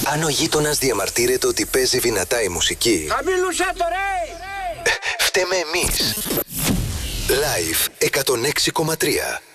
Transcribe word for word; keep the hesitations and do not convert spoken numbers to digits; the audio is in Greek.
Αν ο γείτονας διαμαρτύρεται ότι παίζει δυνατά η μουσική, χαμήλουσα το ρε! φταίμε εμείς. Live εκατόν έξι κόμμα τρία.